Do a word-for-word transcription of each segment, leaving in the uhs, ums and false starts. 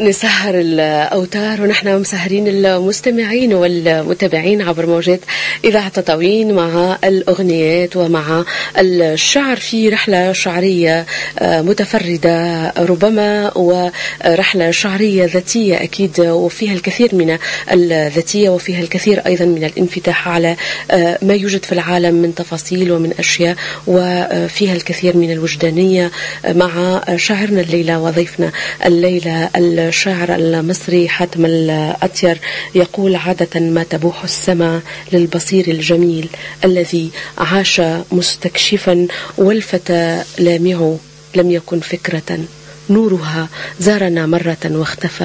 نسهر الأوتار ونحن مسهرين المستمعين والمتابعين عبر موجات إذاعة تطاوين مع الأغنيات ومع الشعر في رحلة شعرية متفردة ربما، ورحلة شعرية ذاتية أكيد، وفيها الكثير من الذاتية وفيها الكثير أيضا من الانفتاح على ما يوجد في العالم من تفاصيل ومن أشياء، وفيها الكثير من الوجدانية مع شاعرنا الليلة وضيفنا الليلة الشاعر المصري حاتم الأطير. يقول: عادة ما تبوح السماء للبصير الجميل الذي عاش مستكشفا، والفتى لامع لم يكن فكرة، نورها زارنا مرة واختفى.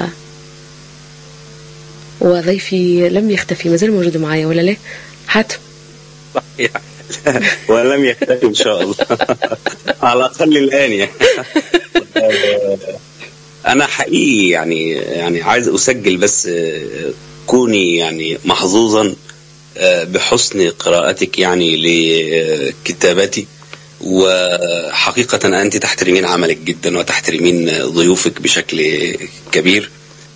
وضيفي لم يختفي، ما زال موجود معايا ولا ليه حاتم؟ ولم يختفي إن شاء الله على الأقل الآن يعني. أنا حقيقي يعني يعني عايز أسجل بس كوني يعني محظوظا بحسن قراءتك يعني لكتاباتي، وحقيقة أنت تحترمين عملك جدا وتحترمين ضيوفك بشكل كبير،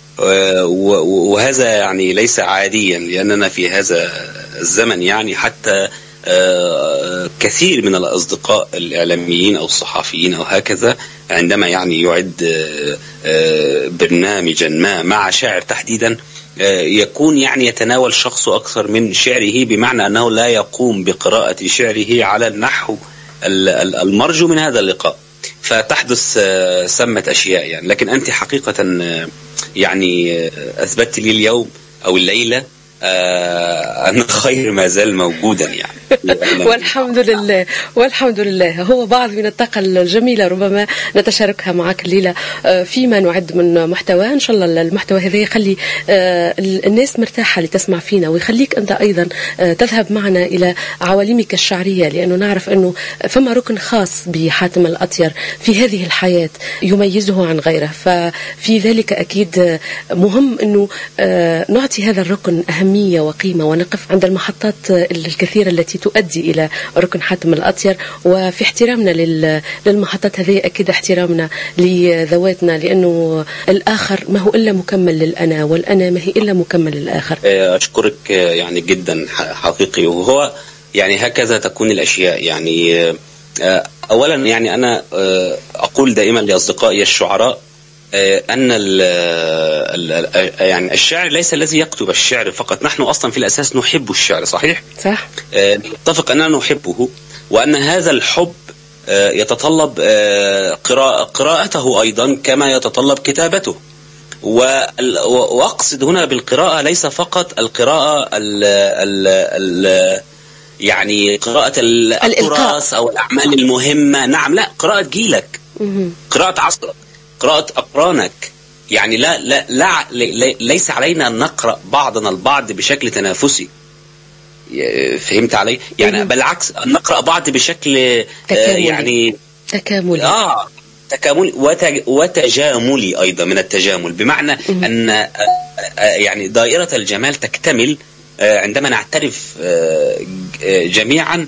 وهذا يعني ليس عاديا، لأننا في هذا الزمن يعني حتى كثير من الأصدقاء الإعلاميين أو الصحفيين أو هكذا عندما يعني يعد برنامجا ما مع شاعر تحديدا يكون يعني يتناول شخصه أكثر من شعره، بمعنى أنه لا يقوم بقراءة شعره على النحو المرجو من هذا اللقاء، فتحدث سمة أشياء يعني. لكن أنت حقيقة يعني أثبتت لي اليوم أو الليلة أن خير ما زال موجودا يعني. والحمد لله والحمد لله. هو بعض من الطاقة الجميلة ربما نتشاركها معك الليلة فيما نعد من محتوى. إن شاء الله المحتوى هذا يخلي الناس مرتاحة لتسمع فينا، ويخليك أنت أيضا تذهب معنا إلى عوالمك الشعرية، لأنه نعرف أنه فما ركن خاص بحاتم الأطير في هذه الحياة يميزه عن غيره، ففي ذلك أكيد مهم أنه نعطي هذا الركن أهمية وقيمة، ونقف عند المحطات الكثيرة التي تؤدي إلى ركن حاتم الأطير. وفي احترامنا للمحطات هذه أكيد احترامنا لذواتنا، لأنه الآخر ما هو إلا مكمل للأنا، والأنا ما هي إلا مكمل للآخر. أشكرك يعني جدا حقيقي، وهو يعني هكذا تكون الأشياء يعني. أولا يعني أنا أقول دائما لأصدقائي الشعراء أن ال ال يعني الشاعر ليس الذي يكتب الشعر فقط، نحن أصلا في الأساس نحب الشعر، صحيح؟ صح. نتفق أننا نحبه، وأن هذا الحب يتطلب قراءة قراءته أيضا كما يتطلب كتابته. وأقصد هنا بالقراءة ليس فقط القراءة ال ال ال يعني قراءة التراث أو الأعمال المهمة، نعم، لا، قراءة جيلك، قراءة عصرك، قراءة أقرانك يعني. لا لا لا ليس علينا أن نقرأ بعضنا البعض بشكل تنافسي، فهمت علي؟ يعني بالعكس، نقرأ بعض بشكل تكاملي. يعني تكاملي آه تكاملي وتجاملي أيضا من التجامل، بمعنى أن يعني دائرة الجمال تكتمل عندما نعترف جميعا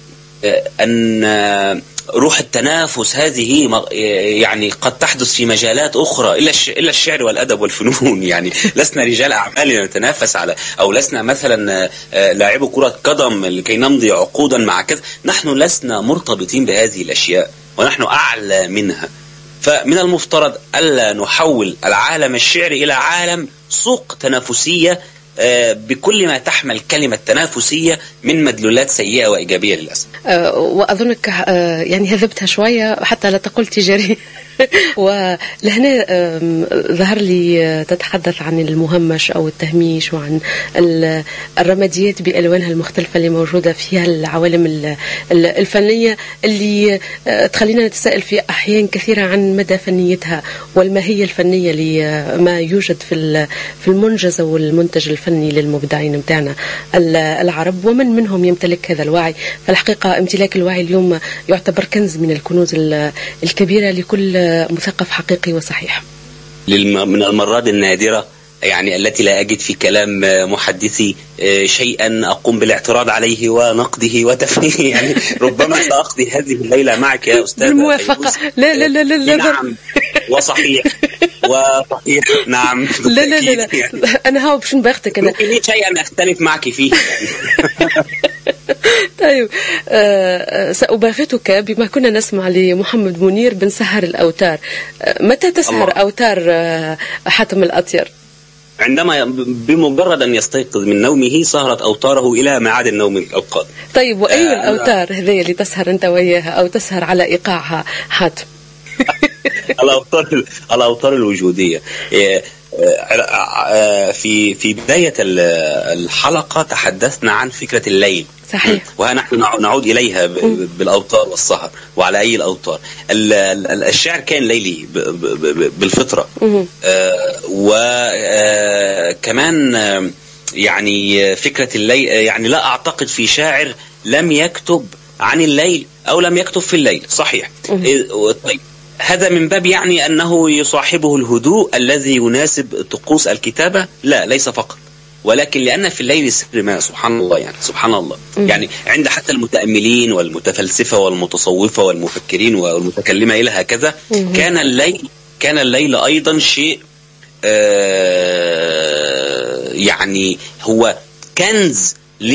أن روح التنافس هذه يعني قد تحدث في مجالات أخرى إلا إلا الشعر والأدب والفنون يعني. لسنا رجال أعمال نتنافس على، أو لسنا مثلا لاعبو كرة قدم لكي نمضي عقودا مع كذا، نحن لسنا مرتبطين بهذه الأشياء ونحن أعلى منها. فمن المفترض ألا نحول العالم الشعري إلى عالم سوق تنافسية بكل ما تحمل كلمة تنافسية من مدلولات سيئة وإيجابية للأسف. أه وأظنك أه يعني هذبتها شوية حتى لا تقول تجاري. ولهنا ظهر لي تتحدث عن المهمش أو التهميش، وعن الرماديات بألوانها المختلفة اللي موجودة فيها العوالم الفنية، اللي تخلينا نتساءل في أحيان كثيرة عن مدى فنيتها والماهية الفنية لما يوجد في في المنجز والمنتج الفني للمبدعين متاعنا العرب، ومن منهم يمتلك هذا الوعي. فالحقيقة امتلاك الوعي اليوم يعتبر كنز من الكنوز الكبيرة لكل مثقف حقيقي وصحيح. من المرات النادرة يعني التي لا أجد في كلام محدثي شيئا أقوم بالاعتراض عليه ونقده وتفنيه يعني. ربما سأقضي هذه الليلة معك يا أستاذ بالموافقة. لا لا لا لا, لا نعم وصحيح. وصحيح نعم. لا لا لا, لا. يعني. أنا هاو باش نبغتك أنا ممكن لي شيء أنا أختلف معك فيه. طيب أه سأباغتك بما كنا نسمع لمحمد منير بن سهر الأوتار. أه متى تسهر الله. أوتار أه حاتم الأطير؟ عندما بمجرد أن يستيقظ من نومه سهرت أوتاره إلى ميعاد النوم القادم. طيب وأي آه الأوتار هذه اللي تسهر أنت وياها أو تسهر على إيقاعها حاتم؟ الأوتار الأوتار الوجودية. في في بداية الحلقة تحدثنا عن فكرة الليل. صحيح. ونحن نعود إليها بالأوتار والسهر وعلى أي الأوتار. الشعر كان ليلي بالفطرة. وكمان يعني فكرة الليل، يعني لا أعتقد في شاعر لم يكتب عن الليل أو لم يكتب في الليل. صحيح. طيب هذا من باب يعني أنه يصاحبه الهدوء الذي يناسب طقوس الكتابة؟ لا، ليس فقط، ولكن لأن في الليل سر ما. سبحان الله، يعني سبحان الله. م. يعني عند حتى المتأملين والمتفلسفة والمتصوفة والمفكرين والمتكلمة إلى هكذا، م. كان الليل كان الليل أيضا شيء آه يعني هو كنز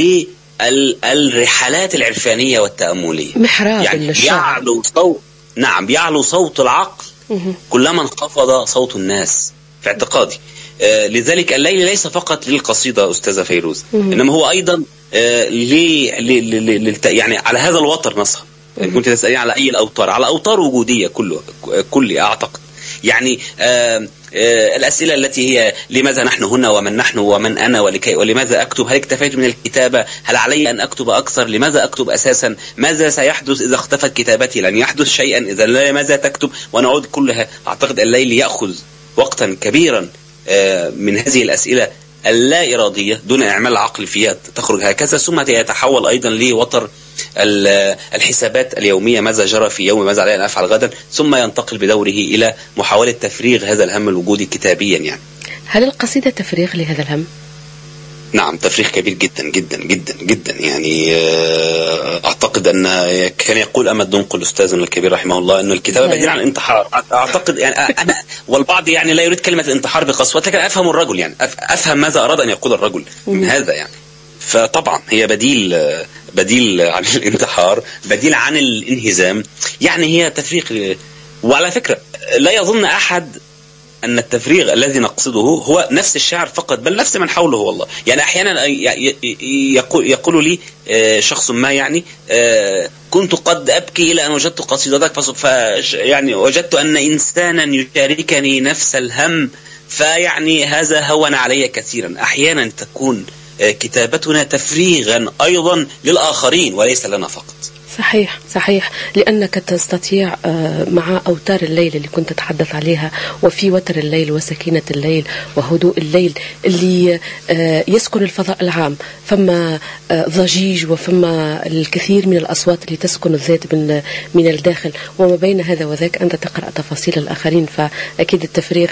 للرحلات العرفانية والتأملية. محراب يعني يعلو صوت نعم يعلو صوت العقل كلما انخفض صوت الناس في اعتقادي. آه لذلك الليل ليس فقط للقصيدة أستاذة فيروز، إنما هو أيضا آه لي لي يعني على هذا الوتر نصها. يعني كنت تسألين على أي الأوتار، على أوتار وجودية كله كل أعتقد. يعني آه آه الأسئلة التي هي لماذا نحن هنا ومن نحن ومن أنا ولكي ولماذا أكتب، هل اكتفيت من الكتابة، هل علي أن أكتب أكثر، لماذا أكتب أساسا، ماذا سيحدث إذا اختفت كتابتي، لن يحدث شيئا، إذا لماذا تكتب، ونعود كلها. أعتقد الليل يأخذ وقتا كبيرا آه من هذه الأسئلة اللا إرادية دون إعمال العقل فيها تخرج هكذا، ثم يتحول أيضا لوتر الحسابات اليومية، ماذا جرى في يوم، ماذا علي أن أفعل غدا، ثم ينتقل بدوره إلى محاولة تفريغ هذا الهم الوجودي كتابيا. يعني هل القصيدة تفريغ لهذا الهم؟ نعم، تفريغ كبير جدا جدا جدا جدا. يعني أعتقد أن كان يقول أمد دنقل أستاذنا الكبير رحمه الله أن الكتابة بديل عن الانتحار. أعتقد يعني أنا والبعض يعني لا يريد كلمة الانتحار بقسوة، لكن أفهم الرجل، يعني أفهم ماذا أراد أن يقول الرجل من هذا. يعني فطبعا هي بديل بديل عن الانتحار، بديل عن الانهزام، يعني هي تفريغ. وعلى فكرة لا يظن أحد أن التفريغ الذي نقصده هو نفس الشاعر فقط، بل نفس من حوله والله. يعني أحيانا يقول, يقول لي شخص ما، يعني كنت قد أبكي إلى أن وجدت قصيدتك، يعني وجدت أن إنسانا يشاركني نفس الهم، فيعني هذا هون علي كثيرا. أحيانا تكون كتابتنا تفريغا أيضا للآخرين وليس لنا فقط. صحيح صحيح، لأنك تستطيع مع أوتار الليل اللي كنت تتحدث عليها، وفي وتر الليل وسكينة الليل وهدوء الليل اللي يسكن الفضاء العام، فما ضجيج وفما الكثير من الأصوات اللي تسكن الذات من من الداخل، وما بين هذا وذاك أنت تقرأ تفاصيل الآخرين، فأكيد التفريغ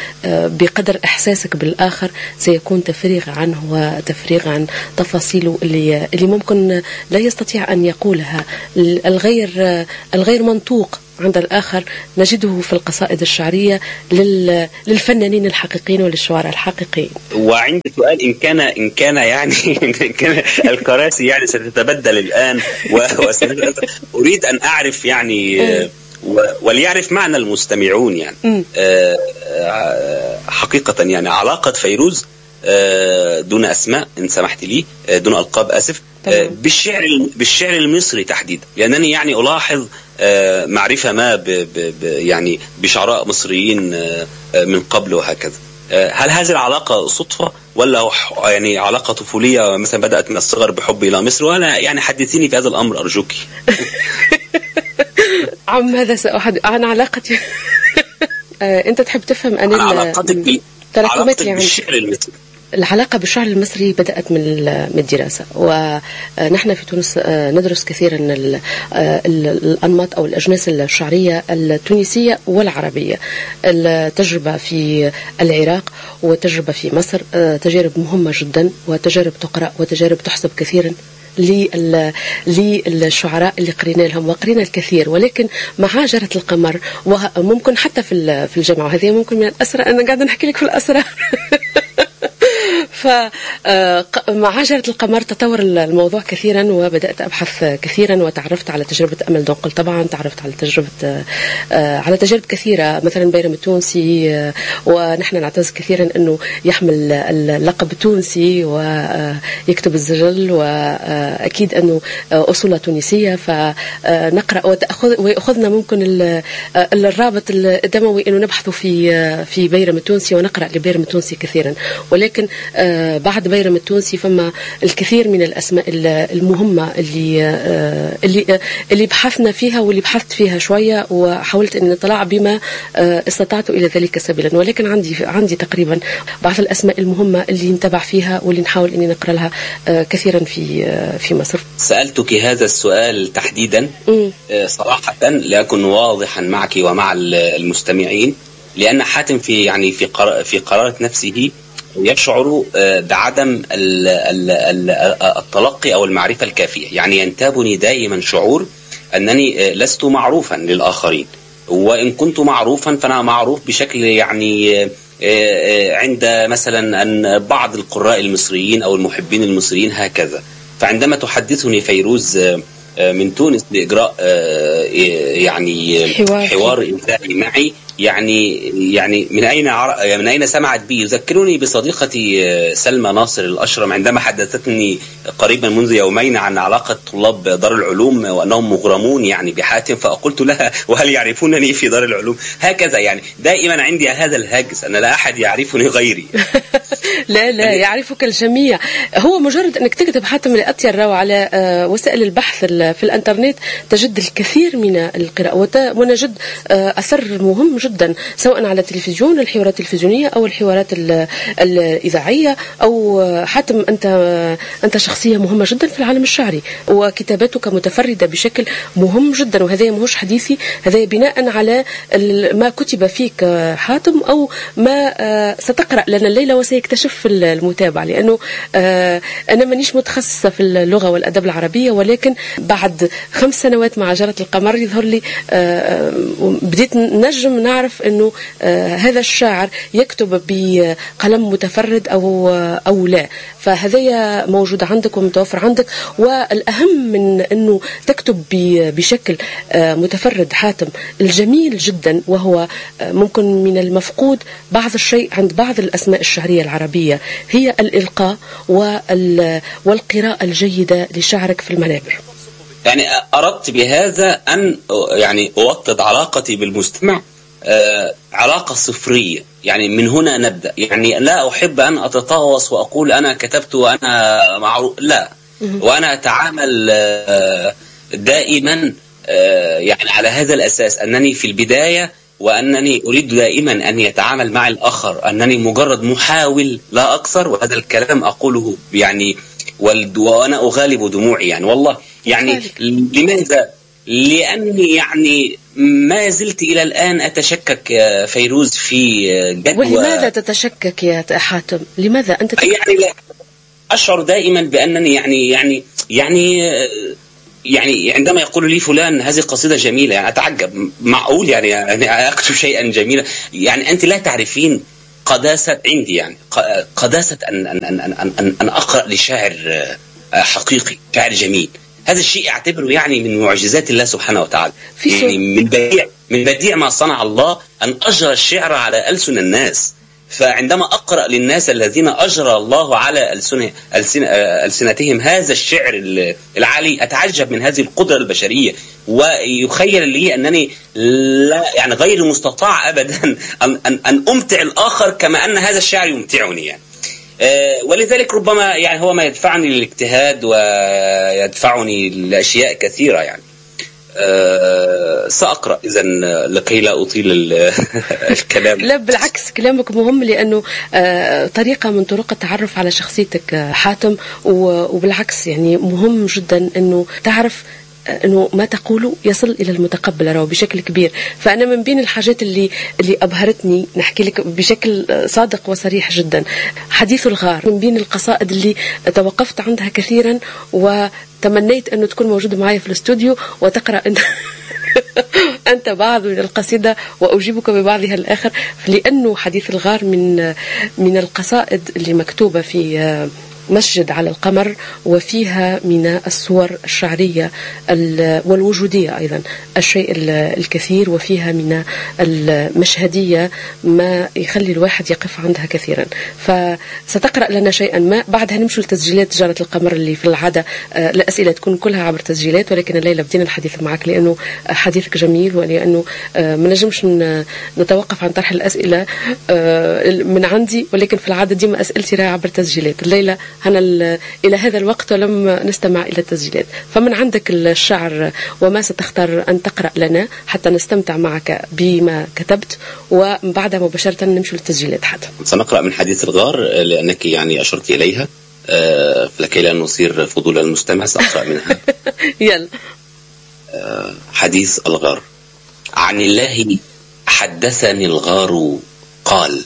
بقدر إحساسك بالآخر سيكون تفريغ عنه وتفريغ عن تفاصيله اللي اللي ممكن لا يستطيع أن يقولها. الغير الغير منطوق عند الآخر نجده في القصائد الشعرية للفنانين الحقيقيين وللشعراء الحقيقيين. وعند سؤال إن كان إن كان يعني إن كان الكراسي يعني ستتبدل الآن، أريد أن أعرف يعني وليعرف معنى المستمعون يعني حقيقة، يعني علاقة فيروز دون أسماء إن سمحت لي، دون ألقاب آسف، بالشعر بالشعر المصري تحديدا، لأنني يعني ألاحظ معرفة ما ب ب يعني بشعراء مصريين من قبل وهكذا. هل هذه العلاقة صدفة ولا يعني علاقة طفولية مثلا بدأت من الصغر بحب إلى مصر؟ وأنا يعني حدثيني في هذا الأمر أرجوك. عم هذا سأحدث عن علاقتي. أنت تحب تفهم أنا علاقتك تراكمات يعني بالشعر المصري. العلاقة بالشعر المصري بدأت من الدراسة، ونحن في تونس ندرس كثيرا الأنماط أو الأجناس الشعرية التونسية والعربية. التجربة في العراق وتجربة في مصر تجارب مهمة جدا، وتجارب تقرأ وتجارب تحسب كثيرا للشعراء اللي قرينا لهم، وقرينا الكثير، ولكن مع جرة القمر وممكن حتى في في الجامعة، وهذه ممكن من الأسرار، أنا قاعدة نحكي لك في الأسرار فمع جرة القمر تطور الموضوع كثيرا، وبدأت أبحث كثيرا، وتعرفت على تجربة أمل دنقل طبعا، تعرفت على تجربة على تجارب كثيرة، مثلا بيرم التونسي، ونحن نعتز كثيرا أنه يحمل اللقب التونسي ويكتب الزجل، وأكيد أنه أصولة تونسية، فنقرأ ويأخذنا ممكن الرابط الدموي أنه نبحث في في بيرم التونسي ونقرأ لبيرم التونسي كثيرا. ولكن بعد بيرم التونسي فما الكثير من الأسماء المهمة اللي اللي اللي بحثنا فيها، واللي بحثت فيها شوية، وحاولت أن نطلع بما استطعت إلى ذلك سبيلا. ولكن عندي عندي تقريبا بعض الأسماء المهمة اللي نتبع فيها، واللي نحاول أني نقرأ لها كثيرا في في مصر. سألتك هذا السؤال تحديدا صراحة لأكون واضحا معك ومع المستمعين، لأن حاتم في يعني في قرار في قرارة نفسه يشعر بعدم التلقي أو المعرفة الكافية. يعني ينتابني دائما شعور أنني لست معروفا للآخرين، وإن كنت معروفا فأنا معروف بشكل يعني عند مثلا أن بعض القراء المصريين أو المحبين المصريين هكذا. فعندما تحدثني فيروز من تونس لإجراء يعني حوار إنساني معي، يعني يعني من أين من أين سمعت بي؟ يذكرني بصديقتي سلمى ناصر الأشرم عندما حدثتني قريبا منذ يومين عن علاقة طلاب دار العلوم وأنهم مغرمون يعني بحاتم، فقلت لها وهل يعرفونني في دار العلوم؟ هكذا يعني دائما عندي هذا الهاجس أن لا أحد يعرفني غيري. لا لا يعرفك الجميع. هو مجرد أنك تكتب حاتم الأطير على وسائل البحث في الانترنت تجد الكثير من القراءة، ونجد أثر مهم جدا سواء على التلفزيون، الحوارات التلفزيونية أو الحوارات الإذاعية، أو حاتم أنت أنت شخصية مهمة جدا في العالم الشعري، وكتاباتك متفردة بشكل مهم جدا، وهذا مش حديثي، هذا بناء على ما كتب فيك حاتم أو ما ستقرأ لنا الليلة وسيكتشف المتابع. لأنه أنا مانيش متخصصة في اللغة والأدب العربية، ولكن بعد خمس سنوات مع جرة القمر يظهر لي بديت نجم نعرف أنه هذا الشاعر يكتب بقلم متفرد أو أو لا. فهذا موجود عندك ومتوفر عندك، والأهم من أنه تكتب بشكل متفرد حاتم الجميل جدا، وهو ممكن من المفقود بعض الشيء عند بعض الأسماء الشعرية العربية، هي الإلقاء والقراءة الجيدة لشعرك في المنابر. يعني أردت بهذا أن يعني أوطد علاقتي بالمستمع آه علاقة صفرية، يعني من هنا نبدأ. يعني لا أحب أن أتطاوس وأقول أنا كتبت وأنا معروف، لا، وأنا أتعامل آه دائما آه يعني على هذا الأساس، أنني في البداية وأنني أريد دائما أن يتعامل مع الآخر أنني مجرد محاول لا أكثر، وهذا الكلام أقوله يعني وأنا أغالب دموعي يعني والله. يعني لماذا؟ لأني يعني ما زلت إلى الآن أتشكك يا فيروز في جدوى. ولماذا تتشكك يا حاتم؟ لماذا أنت تتشكك؟ يعني لا أشعر دائما بأنني يعني يعني يعني يعني عندما يقول لي فلان هذه قصيدة جميلة، يعني أتعجب، معقول يعني, يعني أكتب شيئا جميلا؟ يعني أنت لا تعرفين قداسة عندي، يعني قداسة أن أن أن أن أن, أن أقرأ لشاعر حقيقي، شاعر جميل. هذا الشيء أعتبره يعني من معجزات الله سبحانه وتعالى. يعني من بديع من بديع ما صنع الله أن أجرى الشعر على ألسن الناس. فعندما أقرأ للناس الذين أجرى الله على ألسن ألسنتهم هذا الشعر العالي أتعجب من هذه القدرة البشرية، ويخيل لي أنني لا يعني غير مستطاع أبدا أن, أن, أن أمتع الآخر كما أن هذا الشعر يمتعني يعني. ولذلك ربما يعني هو ما يدفعني للاجتهاد ويدفعني لأشياء كثيرة يعني. أه سأقرأ إذن لكي لا أطيل الكلام. لا بالعكس، كلامك مهم، لأنه أه طريقة من طرق التعرف على شخصيتك حاتم، وبالعكس يعني مهم جدا أنه تعرف أنه ما تقوله يصل إلى المتقبل راهو بشكل كبير. فأنا من بين الحاجات اللي اللي أبهرتني نحكي لك بشكل صادق وصريح جدا حديث الغار، من بين القصائد اللي توقفت عندها كثيرا وتمنيت أنه تكون موجودة معي في الاستوديو وتقرأ أنت أنت بعض من القصيدة وأجيبك ببعضها الآخر، لأنه حديث الغار من من القصائد اللي مكتوبة في مسجد على القمر، وفيها من الصور الشعرية والوجودية أيضا الشيء الكثير، وفيها من المشهدية ما يخلي الواحد يقف عندها كثيرا. فستقرأ لنا شيئا ما، بعدها نمشي لتسجيلات جارة القمر اللي في العادة الأسئلة تكون كلها عبر تسجيلات، ولكن الليلة بدينا الحديث معك لأنه حديثك جميل، ولأنه ما نجمش نتوقف عن طرح الأسئلة من عندي، ولكن في العادة ديما أسئلتي راهي عبر تسجيلات. الليلة هنا إلى هذا الوقت ولم نستمع إلى التسجيلات، فمن عندك الشعر وما ستختار أن تقرأ لنا حتى نستمتع معك بما كتبت، ومن بعدها مباشرة نمشي للتسجيلات. حتى سنقرأ من حديث الغار لأنك يعني أشرت إليها، لكي لا نثير فضول المستمع سأقرأ منها. يلا. حديث الغار. عن الله حدثني الغار قال: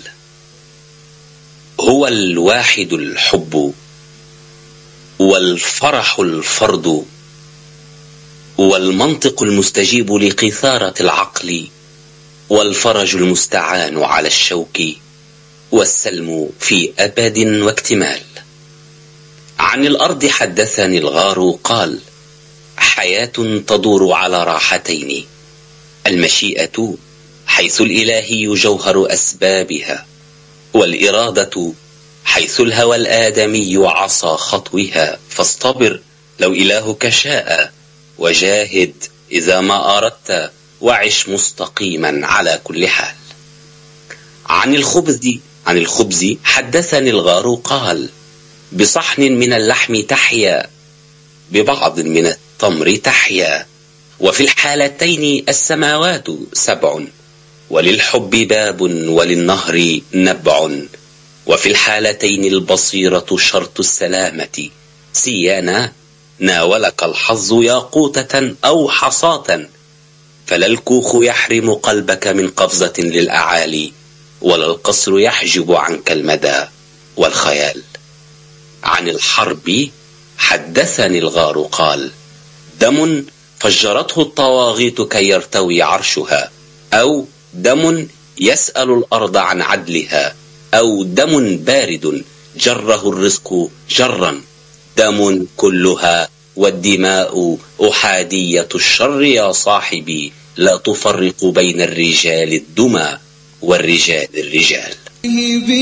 هو الواحد الحب، والفرح الفرد، والمنطق المستجيب لقيثارة العقل، والفرج المستعان على الشوك، والسلم في أبد واكتمال. عن الأرض حدثني الغار قال: حياة تدور على راحتين، المشيئة حيث الإلهي جوهر أسبابها، والإرادة حيث الهوى الآدمي عصا خطوها. فاصطبر لو إلهك شاء، وجاهد إذا ما أردت، وعش مستقيما على كل حال. عن الخبز عن الخبز حدثني الغار قال: بصحن من اللحم تحيا، ببعض من التمر تحيا، وفي الحالتين السماوات سبع، وللحب باب وللنهر نبع، وفي الحالتين البصيرة شرط السلامة. سيانا ناولك الحظ ياقوتة أو حصاة، فلا الكوخ يحرم قلبك من قفزة للأعالي، ولا القصر يحجب عنك المدى والخيال. عن الحرب حدثني الغار قال: دم فجرته الطواغيت كي يرتوي عرشها، أو دم يسأل الأرض عن عدلها، أو دم بارد جره الرزق جرا. دم كلها والدماء أحادية الشر يا صاحبي، لا تفرق بين الرجال الدمى والرجال الرجال.